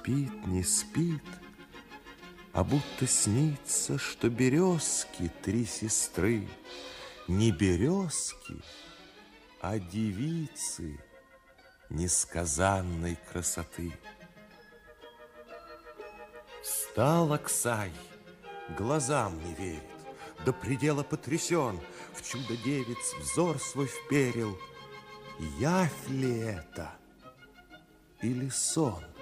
спит, не спит, а будто снится, что березки три сестры, не березки, а девицы несказанной красоты. Встал Аксай, глазам не верит, до предела потрясен, в чудо девиц взор свой вперил. Явь ли это или сон?